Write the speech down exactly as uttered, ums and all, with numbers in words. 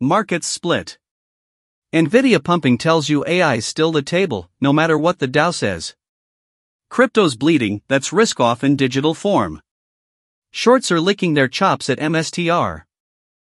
markets split. Nvidia pumping tells you A I's still the table, no matter what the Dow says. Crypto's bleeding, that's risk off in digital form. Shorts are licking their chops at M S T R.